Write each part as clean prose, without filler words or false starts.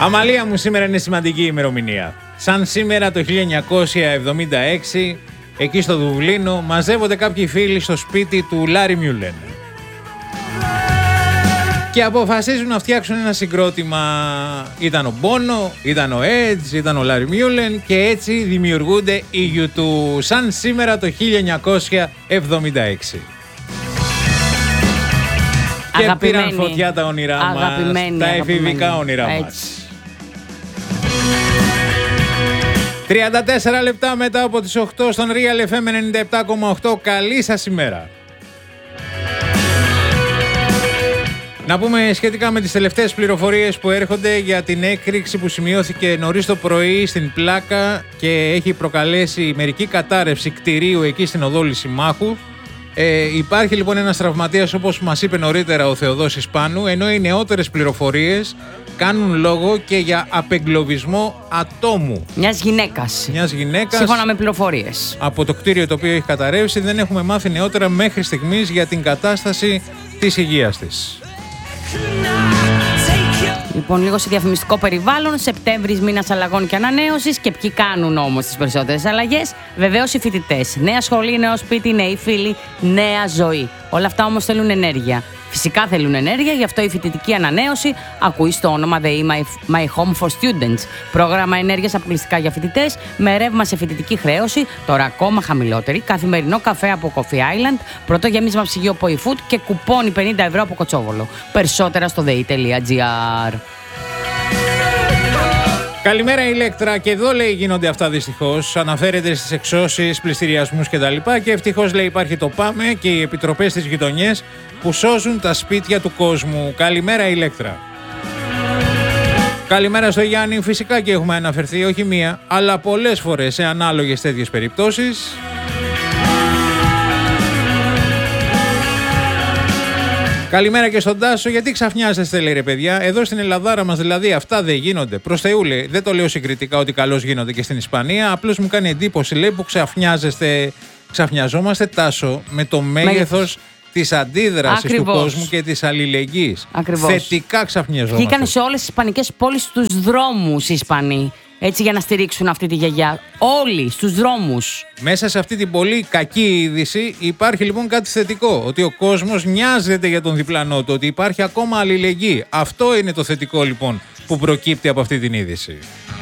Αμαλία μου, σήμερα είναι σημαντική ημερομηνία. Σαν σήμερα το 1976, εκεί στο Δουβλίνο, μαζεύονται κάποιοι φίλοι στο σπίτι του Λάρι Μιούλεν. Και αποφασίζουν να φτιάξουν ένα συγκρότημα. Ήταν ο Μπόνο, ήταν ο Edge, ήταν ο Λάρι Μιούλεν και έτσι δημιουργούνται οι U2 σαν σήμερα το 1976. Και πήραν φωτιά τα όνειρά μας, τα εφηβικά όνειρά μας. 34 λεπτά μετά από τις 8 στον Real FM 97,8. Καλή σας ημέρα. Να πούμε σχετικά με τις τελευταίες πληροφορίες που έρχονται για την έκρηξη που σημειώθηκε νωρίς το πρωί στην Πλάκα και έχει προκαλέσει μερική κατάρρευση κτηρίου εκεί στην οδό Λυσιμάχου. Υπάρχει λοιπόν ένας τραυματίας, όπως μας είπε νωρίτερα ο Θεοδός Ισπάνου, ενώ οι νεότερες πληροφορίες κάνουν λόγο και για απεγκλωβισμό ατόμου. Μιας γυναίκας. Σύμφωνα με πληροφορίες. Από το κτίριο το οποίο έχει καταρρεύσει. Δεν έχουμε μάθει νεότερα μέχρι στιγμής για την κατάσταση της υγείας της. Λοιπόν, λίγο σε διαφημιστικό περιβάλλον, Σεπτέμβρης, μήνας αλλαγών και ανανέωσης. Και ποιοι κάνουν όμως τις περισσότερες αλλαγές? Βεβαίως οι φοιτητές. Νέα σχολή, νέο σπίτι, νέοι φίλοι, νέα ζωή. Όλα αυτά όμως θέλουν ενέργεια. Φυσικά θέλουν ενέργεια, γι' αυτό η φοιτητική ανανέωση ακούει στο όνομα The My Home for Students. Πρόγραμμα ενέργειας αποκλειστικά για φοιτητές, με ρεύμα σε φοιτητική χρέωση, τώρα ακόμα χαμηλότερη, καθημερινό καφέ από Coffee Island, πρώτο γέμισμα ψυγείο από eFood και κουπόνι 50 ευρώ από Κοτσόβολο. Περισσότερα στο dei.gr. Καλημέρα Ηλέκτρα, και εδώ λέει γίνονται αυτά δυστυχώς. Αναφέρεται στις εξώσεις, πληστηριασμούς κτλ. Και ευτυχώς λέει υπάρχει το ΠΑΜΕ και οι επιτροπές στις γειτονιές που σώζουν τα σπίτια του κόσμου. Καλημέρα Ηλέκτρα. Καλημέρα στο Γιάννη. Φυσικά και έχουμε αναφερθεί όχι μία, αλλά πολλές φορές σε ανάλογες τέτοιες περιπτώσεις. Καλημέρα και στον Τάσο. Γιατί ξαφνιάζεστε, λέει ρε παιδιά? Εδώ στην Ελλαδάρα μας δηλαδή αυτά δεν γίνονται? Προς Θεού, λέει. Δεν το λέω συγκριτικά ότι καλώς γίνονται και στην Ισπανία. Απλώς μου κάνει εντύπωση, λέει, που ξαφνιαζόμαστε, Τάσο, με το μέγεθος της αντίδρασης του κόσμου και της αλληλεγγύης. Ακριβώς. Θετικά ξαφνιαζόμαστε. Βγήκαν σε όλες τις ισπανικές πόλεις στους δρόμους οι Ισπανοί. Έτσι, για να στηρίξουν αυτή τη γιαγιά. Όλοι στους δρόμους. Μέσα σε αυτή την πολύ κακή είδηση υπάρχει λοιπόν κάτι θετικό. Ότι ο κόσμος νοιάζεται για τον διπλανό του. Ότι υπάρχει ακόμα αλληλεγγύη. Αυτό είναι το θετικό λοιπόν που προκύπτει από αυτή την είδηση.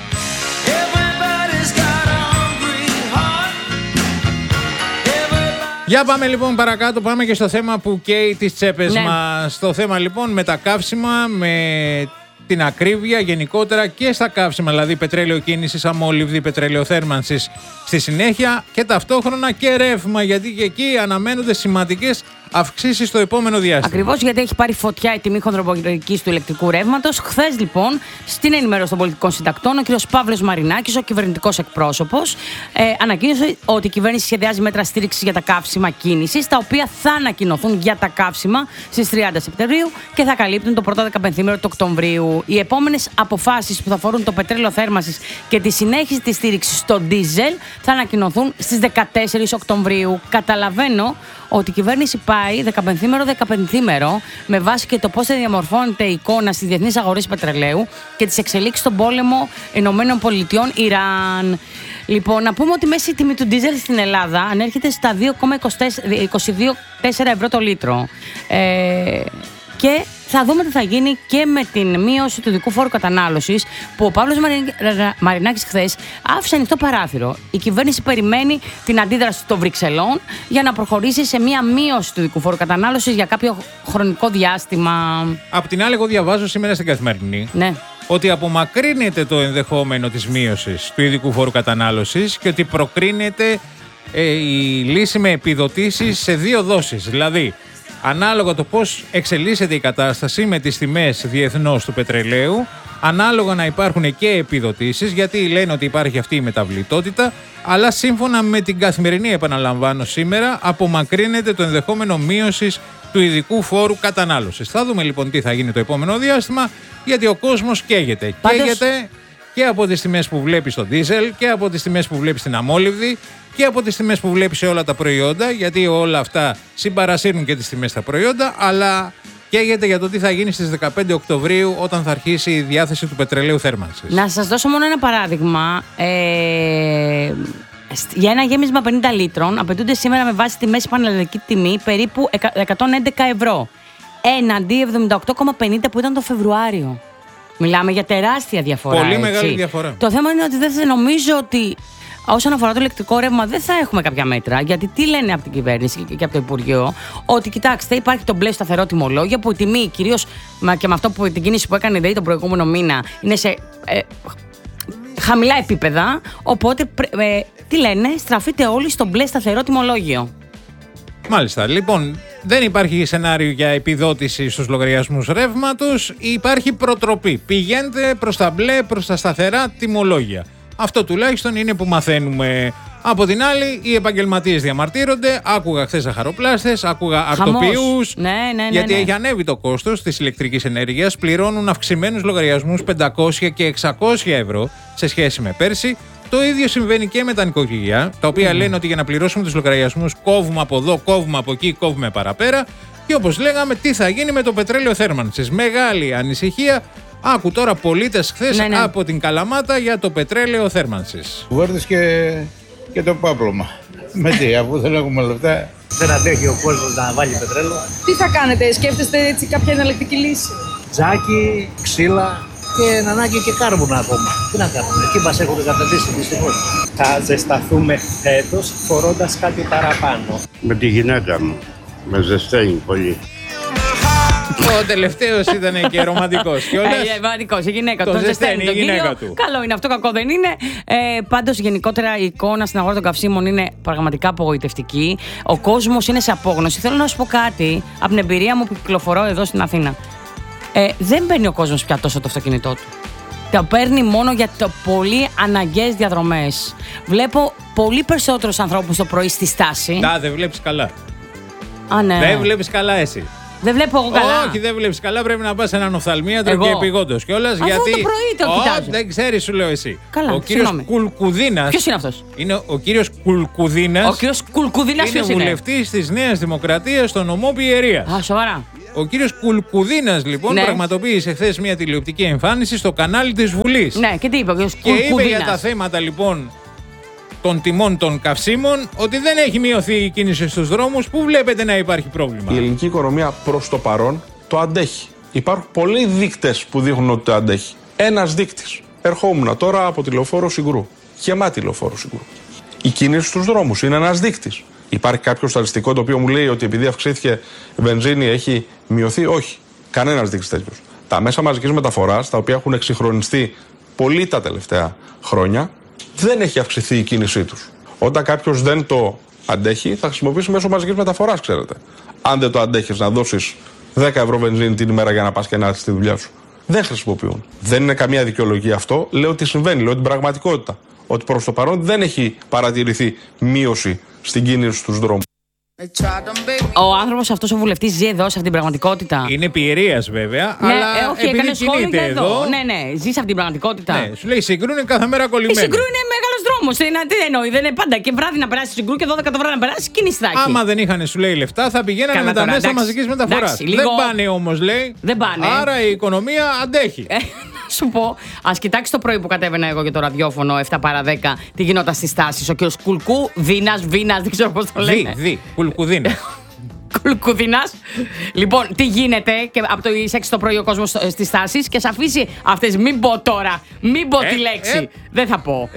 Για πάμε λοιπόν παρακάτω, πάμε και στο θέμα που καίει τις τσέπες μας. Το θέμα λοιπόν με τα καύσιμα, με την ακρίβεια γενικότερα και στα καύσιμα, δηλαδή πετρέλαιο κίνησης, αμόλυβδη, πετρέλαιο θέρμανσης στη συνέχεια και ταυτόχρονα και ρεύμα, γιατί και εκεί αναμένονται σημαντικές αυξήσεις στο επόμενο διάστημα. Ακριβώς, γιατί έχει πάρει φωτιά η τιμή χονδροπολογικής του ηλεκτρικού ρεύματος. Χθες λοιπόν, στην ενημέρωση των πολιτικών συντακτών, ο κ. Παύλος Μαρινάκης, ο κυβερνητικός εκπρόσωπος, ανακοίνωσε ότι η κυβέρνηση σχεδιάζει μέτρα στήριξης για τα καύσιμα κίνησης, τα οποία θα ανακοινωθούν για τα καύσιμα στις 30 Σεπτεμβρίου και θα καλύπτουν το πρώτο 15ήμερο του Οκτωβρίου. Οι επόμενες αποφάσεις που θα αφορούν το πετρέλαιο θέρμανσης και τη συνέχιση της στήριξης στο ντίζελ θα ανακοινωθούν στις 14 Οκτωβρίου. Καταλαβαίνω ότι η κυβέρνηση πάει 15ήμερο με βάση και το πώς θα διαμορφώνεται η εικόνα στις διεθνείς αγορές πετρελαίου και τις εξελίξεις στον πόλεμο ΗΠΑ-Ιράν. Λοιπόν, να πούμε ότι μέση τιμή του ντίζελ στην Ελλάδα ανέρχεται στα 2,22 ευρώ το λίτρο. Και θα δούμε τι θα γίνει και με την μείωση του ειδικού φόρου κατανάλωσης, που ο Παύλος Μαρινάκης χθες άφησε ανοιχτό παράθυρο. Η κυβέρνηση περιμένει την αντίδραση των Βρυξελών για να προχωρήσει σε μια μείωση του ειδικού φόρου κατανάλωσης για κάποιο χρονικό διάστημα. Απ' την άλλη, εγώ διαβάζω σήμερα στην Καθημερινή ότι απομακρύνεται το ενδεχόμενο της μείωσης του ειδικού φόρου κατανάλωσης και ότι προκρίνεται η λύση με επιδοτήσεις σε 2 δόσεις. Δηλαδή, ανάλογα το πώς εξελίσσεται η κατάσταση με τις τιμές διεθνώς του πετρελαίου, ανάλογα να υπάρχουν και επιδοτήσεις, γιατί λένε ότι υπάρχει αυτή η μεταβλητότητα, αλλά σύμφωνα με την Καθημερινή, επαναλαμβάνω σήμερα, απομακρύνεται το ενδεχόμενο μείωσης του ειδικού φόρου κατανάλωσης. Θα δούμε λοιπόν τι θα γίνει το επόμενο διάστημα, γιατί ο κόσμος καίγεται. Καίγεται και από τις τιμές που βλέπει στο ντίζελ και από τις τιμές που βλέπει στην αμόλυβδη και από τις τιμές που βλέπει σε όλα τα προϊόντα, γιατί όλα αυτά συμπαρασύρουν και τις τιμές στα προϊόντα, αλλά καίγεται για το τι θα γίνει στις 15 Οκτωβρίου όταν θα αρχίσει η διάθεση του πετρελαίου θέρμανσης. Να σας δώσω μόνο ένα παράδειγμα. Για ένα γέμισμα 50 λίτρων απαιτούνται σήμερα με βάση τη μέση πανελλαδική τιμή περίπου 111 ευρώ. Έναντι 78,50 που ήταν το Φεβρουάριο. Μιλάμε για τεράστια διαφορά. Πολύ έτσι. μεγάλη διαφορά. Το θέμα είναι ότι δεν νομίζω ότι όσον αφορά το ηλεκτρικό ρεύμα δεν θα έχουμε κάποια μέτρα. Γιατί τι λένε από την κυβέρνηση και από το Υπουργείο, ότι κοιτάξτε, υπάρχει το μπλε σταθερό τιμολόγιο που η τιμή κυρίως και με αυτό που την κίνηση που έκανε η ΔΕΗ τον προηγούμενο μήνα είναι σε χαμηλά επίπεδα. Οπότε τι λένε, στραφείτε όλοι στο μπλε σταθερό τιμολόγιο. Μάλιστα. Λοιπόν, δεν υπάρχει σενάριο για επιδότηση στους λογαριασμούς ρεύματος. Υπάρχει προτροπή. Πηγαίνετε προς τα μπλε, προς τα σταθερά τιμολόγια. Αυτό τουλάχιστον είναι που μαθαίνουμε. Από την άλλη, οι επαγγελματίες διαμαρτύρονται. Άκουγα χθες ζαχαροπλάστες, άκουγα αρτοποιούς. Ναι. Γιατί έχει ανέβει το κόστος της ηλεκτρικής ενέργειας. Πληρώνουν αυξημένους λογαριασμούς 500 και 600 ευρώ σε σχέση με πέρσι. Το ίδιο συμβαίνει και με τα νοικοκυριά, τα οποία λένε ότι για να πληρώσουμε τους λογαριασμούς κόβουμε από εδώ, κόβουμε από εκεί, κόβουμε παραπέρα. Και όπως λέγαμε, τι θα γίνει με το πετρέλαιο θέρμανσης. Μεγάλη ανησυχία. Άκου τώρα πολίτες χθες από την Καλαμάτα για το πετρέλαιο θέρμανσης. Βόρτες και το πάπλωμα. Με τι, αφού δεν έχουμε λεφτά. Δεν αντέχει ο κόσμος να βάλει πετρέλαιο. Τι θα κάνετε, σκέφτεστε έτσι κάποια εναλλακτική λύση? Τζάκι, ξύλα και εν ανάγκη και κάρβουνα ακόμα. Τι να κάνουμε, εκεί μας έχουν καταντήσει δυστυχώς. Θα ζεσταθούμε φέτος φορώντας κάτι παραπάνω. Με τη γυναίκα μου. Με ζεσταίνει πολύ. Ο τελευταίος ήταν και ρομαντικός. Ρομαντικός, η γυναίκα του. Το ζεσταίνει η γυναίκα του. Καλό είναι αυτό, κακό δεν είναι. Πάντως, γενικότερα η εικόνα στην αγορά των καυσίμων είναι πραγματικά απογοητευτική. Ο κόσμος είναι σε απόγνωση. Θέλω να σου πω κάτι από την εμπειρία μου που κυκλοφορώ εδώ στην Αθήνα. Δεν παίρνει ο κόσμος πια τόσο το αυτοκίνητό του. Το παίρνει μόνο για το πολύ αναγκαίες διαδρομές. Βλέπω πολύ περισσότερους ανθρώπους το πρωί στη στάση. Δεν βλέπεις καλά. Ναι. Δεν βλέπεις καλά εσύ. Δεν βλέπω εγώ καλά. Όχι, δεν βλέπεις καλά. Πρέπει να πας σε έναν οφθαλμίατρο και επειγόντως κιόλας. Αφού γιατί το πρωί το κοιτάζω. Δεν ξέρεις, σου λέω εσύ. Καλά, ο κύριος Κουλκουδίνας. Ποιος είναι αυτός? Είναι ο κύριος Κουλκουδίνας. Ο κύριος Κουλκουδίνας ποιος είναι? Είναι βουλευτής της Νέας Δημοκρατίας στο νομό Πιερίας. Σοβαρά. Ο κύριος Κουλκουδίνας, λοιπόν, πραγματοποίησε χθες μια τηλεοπτική εμφάνιση στο κανάλι της Βουλής. Ναι, και τι είπε ο κύριος Κουλκουδίνας? Και είπε Κουλκουδίνας για τα θέματα, λοιπόν, των τιμών των καυσίμων, ότι δεν έχει μειωθεί η κίνηση στους δρόμους. Πού βλέπετε να υπάρχει πρόβλημα? Η ελληνική οικονομία προς το παρόν το αντέχει. Υπάρχουν πολλοί δείκτες που δείχνουν ότι το αντέχει. Ένας δείκτης. Ερχόμουν τώρα από τη λεωφόρο Συγκρού. Γεμάτη λεωφόρο Συγκρού. Η κίνηση στους δρόμους είναι ένας δείκτης. Υπάρχει κάποιο στατιστικό το οποίο μου λέει ότι επειδή αυξήθηκε η βενζίνη έχει μειωθεί? Όχι. Κανένας δείκτης τέτοιος. Τα μέσα μαζικής μεταφοράς, τα οποία έχουν εξυγχρονιστεί πολύ τα τελευταία χρόνια, δεν έχει αυξηθεί η κίνησή τους. Όταν κάποιος δεν το αντέχει, θα χρησιμοποιήσει μέσω μαζικής μεταφοράς, ξέρετε. Αν δεν το αντέχεις να δώσεις 10 ευρώ βενζίνη την ημέρα για να πας και να έρθεις στη δουλειά σου, δεν χρησιμοποιούν. Δεν είναι καμία δικαιολογία αυτό. Λέω ότι συμβαίνει, λέω την πραγματικότητα. Ότι προς το παρόν δεν έχει παρατηρηθεί μείωση στην κίνηση στους δρόμους. Ο άνθρωπος αυτός ο βουλευτής ζει εδώ, σε αυτήν την πραγματικότητα. Είναι Πιερίας βέβαια, ναι, αλλά όχι, επειδή κινείται εδώ. Ναι, ζει σε αυτήν την πραγματικότητα. Ναι, σου λέει Συγκρού είναι κάθε μέρα κολλημένη. Η Συγκρού είναι μεγάλος δρόμος. Τι εννοεί, δεν είναι πάντα. Και βράδυ να περάσει Συγκρού και 12 το βράδυ να περάσει, κίνηση θα έχει. Άμα δεν είχαν, σου λέει, λεφτά, θα πηγαίνανε με τα μέσα μαζικής μεταφοράς. Δεν πάνε όμως, λέει. Δεν πάνε. Άρα η οικονομία αντέχει. Σου πω, ας κοιτάξει το πρωί που κατέβαινα εγώ για το ραδιόφωνο 7 παρά 10, τι γινόταν στις τάσεις. Ο κύριος Κουλκουδίνας, δεν ξέρω πώς το λένε. Κουλκουδίνας. Κουλκουδίνας. Λοιπόν, τι γίνεται και από το 6 το πρωί ο κόσμος στις τάσεις και σε αφήσει αυτές. Μην πω τώρα, μην πω τη λέξη. Δεν θα πω.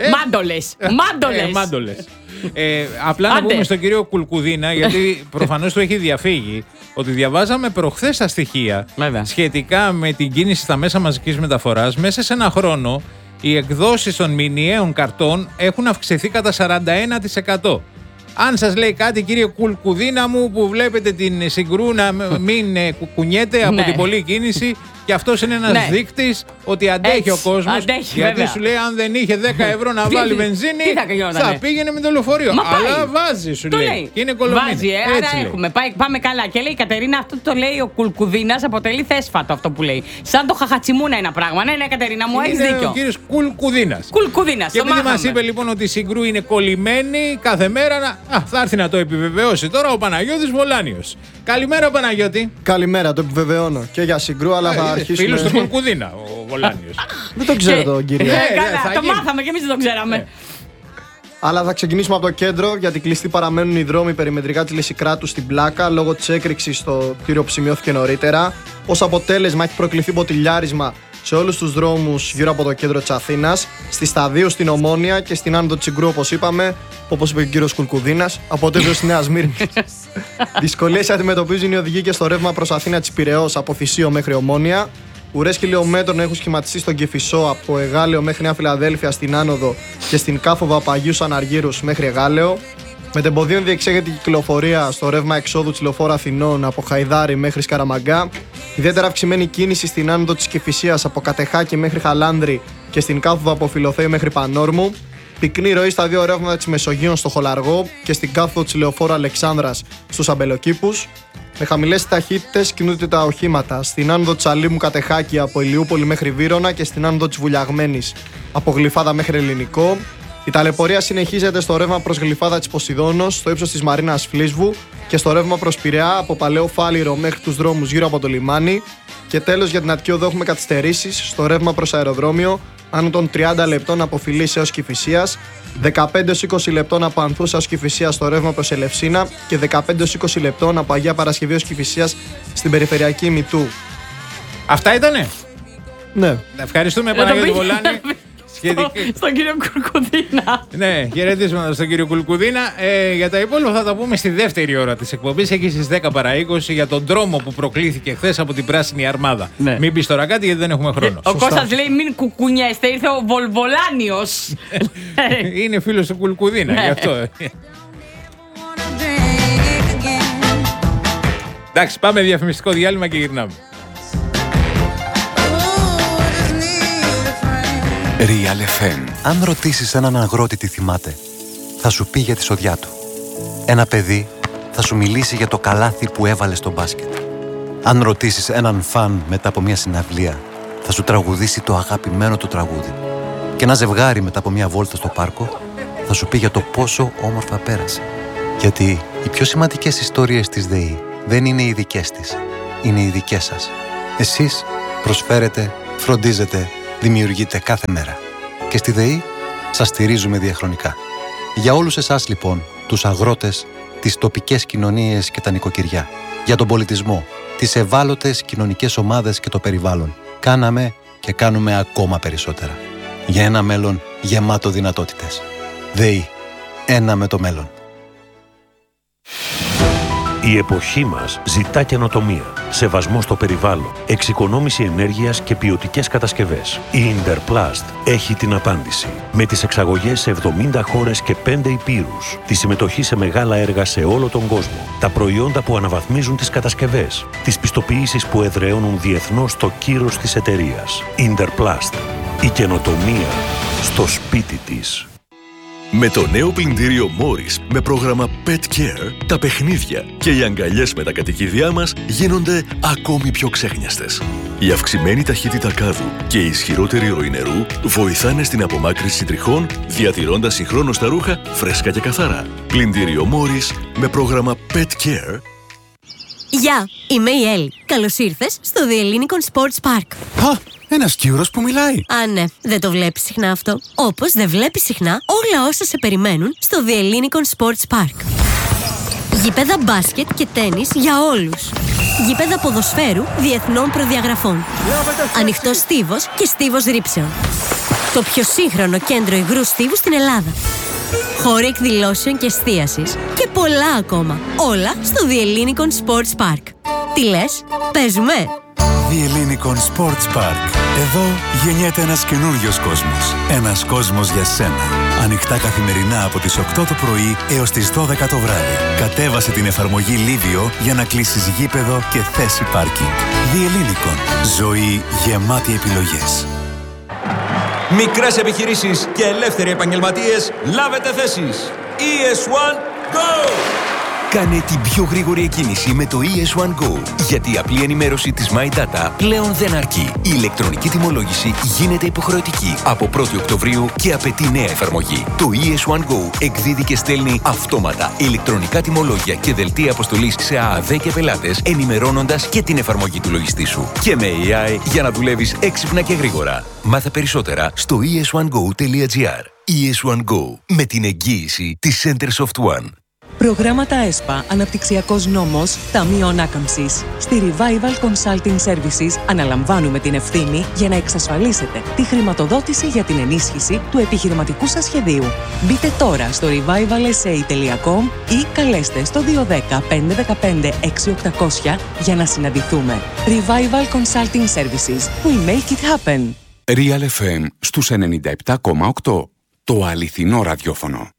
Μάντολες. Απλά να πούμε στον κύριο Κουλκουδίνα, γιατί προφανώς του έχει διαφύγει, ότι διαβάζαμε προχθές τα στοιχεία σχετικά με την κίνηση στα μέσα μαζικής μεταφοράς. Μέσα σε ένα χρόνο οι εκδόσεις των μηνιαίων καρτών έχουν αυξηθεί κατά 41%. Αν σας λέει κάτι, κύριε Κουλκουδίνα μου, που βλέπετε την Συγκρού να μην κουνιέται από την πολλή κίνηση, Και αυτός είναι ένας δείκτης ότι αντέχει ο κόσμος. Γιατί βέβαια. σου λέει, αν δεν είχε 10 ευρώ να βάλει βενζίνη, θα πήγαινε με το λεωφορείο. Αλλά βάζει, σου λέει. Και είναι κολομμένη. Βάζει, άρα έχουμε. Πάμε καλά. Και λέει η Κατερίνα, αυτό το λέει ο Κουλκουδίνας, αποτελεί θέσφατο αυτό που λέει. Σαν το χαχατσιμούνα ένα πράγμα. Ναι, Κατερίνα μου, έχεις δίκιο. Ο κύριος Κουλκουδίνας. Και επειδή μας είπε λοιπόν ότι η Συγκρού είναι κολλημένη κάθε μέρα, θα έρθει να το επιβεβαιώσει τώρα ο Παναγιώτης Βολάνιος. Καλημέρα, Παναγιώτη. Καλημέρα, το επιβεβαιώνω και για Συγκρού, αλλά θα αρχίσουμε. Φίλος του Κουλκουδίνα, ο Βολάνιος. Δεν το ξέρω τον κύριο. Καλά, το μάθαμε και εμείς δεν το ξέραμε. Αλλά θα ξεκινήσουμε από το κέντρο, γιατί κλειστοί παραμένουν οι δρόμοι περιμετρικά της Λυσικράτου στην Πλάκα λόγω της έκρηξης στο κτίριο που σημειώθηκε νωρίτερα. Ως αποτέλεσμα, έχει προκληθεί μποτιλιάρισμα σε όλους τους δρόμους γύρω από το κέντρο της Αθήνας, στη Σταδίου, στην Ομόνια και στην άνοδο της Συγκρού, όπως είπαμε, όπως είπε και ο κύριος Κουλκουδίνας, από το τέλος της Νέας Μύρνης. Δυσκολίες αντιμετωπίζουν οι οδηγοί και στο ρεύμα προς Αθήνα της Πειραιώς από Θησίο μέχρι Ομόνια. Ουρές χιλιόμετρων έχουν σχηματιστεί στον Κηφισό από Εγάλεο μέχρι Νέα Φιλαδέλφια στην άνοδο και στην Κάφοβα από Αγίους Αναργύρους μέχρι Εγάλεο. Μετεμποδίων διεξέγεται η κυκλοφορία στο ρεύμα εξόδου της λεωφόρου Αθηνών από Χαϊδάρι μέχρι Σκαραμαγκά. Ιδιαίτερα αυξημένη κίνηση στην άνοδο της Κηφισίας από Κατεχάκη μέχρι Χαλάνδρη και στην Κάφοβα από Φιλοθέη μέχρι Πανόρμου. Πυκνή ροή στα δύο ρεύματα της Μεσογείων στο Χολαργό και στην Κάφοβα της λεωφόρου Αλεξάνδρας στους Αμπελοκήπους. Με χαμηλές ταχύτητες κινούνται τα οχήματα στην άνοδο της Αλήμου Κατεχάκη από Ηλιούπολη μέχρι Βύρωνα και στην άνοδο της Βουλιαγμένης από Γλυφάδα μέχρι Ελληνικό. Η ταλαιπωρία συνεχίζεται στο ρεύμα προς Γλυφάδα της Ποσειδώνος, στο ύψος της Μαρίνας Φλίσβου και στο ρεύμα προς Πειραιά από Παλαιό Φάληρο μέχρι τους δρόμους γύρω από το λιμάνι. Και τέλος, για την Αττική Οδό έχουμε καθυστερήσεις στο ρεύμα προς αεροδρόμιο άνω των 30 λεπτών από Φιλής έως Κηφισίας, 15-20 λεπτών από Ανθούσα έως Κηφισίας στο ρεύμα προς Ελευσίνα και 15-20 λεπτών από Αγία Παρασκευή έως Κηφισίας στην περιφερειακή Μητού. Αυτά ήτανε. Ναι. Ευχαριστούμε, Παναγιώτη Βολάνη. Στον κύριο Κουλκουδίνα. Ναι, χαιρετίσματα στον κύριο Κουλκουδίνα. Για τα υπόλοιπα θα τα πούμε στη δεύτερη ώρα της εκπομπής, εκεί στις 10 παρά 20, για τον τρόμο που προκλήθηκε χθες από την Πράσινη Αρμάδα. Ναι. Μην πεις τώρα κάτι, γιατί δεν έχουμε χρόνο. Ο Κώστας λέει μην κουκουνιέστε, ήρθε ο Βολβολάνιος. Είναι φίλος του Κουλκουδίνα, γι' αυτό. Εντάξει, πάμε διαφημιστικό διάλειμμα και γυρνάμε. Real FM. Αν ρωτήσεις έναν αγρότη τι θυμάται, θα σου πει για τη σοδιά του. Ένα παιδί θα σου μιλήσει για το καλάθι που έβαλε στο μπάσκετ. Αν ρωτήσεις έναν φαν μετά από μια συναυλία, θα σου τραγουδήσει το αγαπημένο του τραγούδι. Και ένα ζευγάρι μετά από μια βόλτα στο πάρκο, θα σου πει για το πόσο όμορφα πέρασε. Γιατί οι πιο σημαντικές ιστορίες της ΔΕΗ δεν είναι οι δικές της, είναι οι δικές σας. Εσείς προσφέρετε, φροντίζετε, δημιουργείτε κάθε μέρα. Και στη ΔΕΗ σας στηρίζουμε διαχρονικά. Για όλους εσάς λοιπόν, τους αγρότες, τις τοπικές κοινωνίες και τα νοικοκυριά, για τον πολιτισμό, τις ευάλωτες κοινωνικές ομάδες και το περιβάλλον, κάναμε και κάνουμε ακόμα περισσότερα. Για ένα μέλλον γεμάτο δυνατότητες. ΔΕΗ. Ένα με το μέλλον. Η εποχή μας ζητά καινοτομία, σεβασμό στο περιβάλλον, εξοικονόμηση ενέργειας και ποιοτικές κατασκευές. Η Interplast έχει την απάντηση. Με τις εξαγωγές σε 70 χώρες και 5 υπήρους, τη συμμετοχή σε μεγάλα έργα σε όλο τον κόσμο, τα προϊόντα που αναβαθμίζουν τις κατασκευές, τις πιστοποιήσεις που εδραιώνουν διεθνώς το κύρος της εταιρείας. Interplast. Η καινοτομία στο σπίτι της. Με το νέο πλυντήριο Morris με πρόγραμμα Pet Care, τα παιχνίδια και οι αγκαλιές με τα κατοικίδια μας γίνονται ακόμη πιο ξέχνιαστες. Η αυξημένη ταχύτητα κάδου και η ισχυρότερη ροή νερού βοηθάνε στην απομάκρυνση τριχών, διατηρώντας συγχρόνως τα ρούχα φρέσκα και καθαρά. Πλυντήριο Morris με πρόγραμμα Pet Care. Γεια, είμαι η Έλλη. Καλώς ήρθες στο The Ellinikon Sports Park. Ένας Κύρος που μιλάει. Α, ναι, δεν το βλέπεις συχνά αυτό. Όπως δεν βλέπεις συχνά όλα όσα σε περιμένουν στο The Ellinikon Sports Park. Γήπεδα μπάσκετ και τένις για όλους. Γήπεδα ποδοσφαίρου διεθνών προδιαγραφών. Ανοιχτός στίβος και στίβος ρήψεων. Το πιο σύγχρονο κέντρο υγρού στίβου στην Ελλάδα. Χώροι εκδηλώσεων και εστίασης και πολλά ακόμα. Όλα στο The Ellinikon Sports Park. Τι λες, παίζουμε? The Ellinikon Sports Park. Εδώ γεννιέται ένας καινούριος κόσμος. Ένας κόσμος για σένα. Ανοιχτά καθημερινά από τις 8 το πρωί έως τις 12 το βράδυ. Κατέβασε την εφαρμογή Livio για να κλείσεις γήπεδο και θέση πάρκινγκ. Διελλήνικον. Ζωή γεμάτη επιλογές. Μικρές επιχειρήσεις και ελεύθεροι επαγγελματίες, λάβετε θέσεις. ES1 Go! Κάνε την πιο γρήγορη εκκίνηση με το ES1 Go. Γιατί η απλή ενημέρωση της MyData πλέον δεν αρκεί. Η ηλεκτρονική τιμολόγηση γίνεται υποχρεωτική από 1η Οκτωβρίου και απαιτεί νέα εφαρμογή. Το ES1 Go εκδίδει και στέλνει αυτόματα ηλεκτρονικά τιμολόγια και δελτία αποστολής σε ΑΑΔ και πελάτες, ενημερώνοντας και την εφαρμογή του λογιστή σου. Και με AI για να δουλεύεις έξυπνα και γρήγορα. Μάθε περισσότερα στο es1go.gr. ES1 Go. Με την εγγύηση της Centersoft One. Προγράμματα ΕΣΠΑ, Αναπτυξιακός Νόμος, Ταμείο Ανάκαμψης. Στη Revival Consulting Services αναλαμβάνουμε την ευθύνη για να εξασφαλίσετε τη χρηματοδότηση για την ενίσχυση του επιχειρηματικού σας σχεδίου. Μπείτε τώρα στο revivalsa.com ή καλέστε στο 210 515 6800 για να συναντηθούμε. Revival Consulting Services. We make it happen. Real FM στους 97,8. Το αληθινό ραδιόφωνο.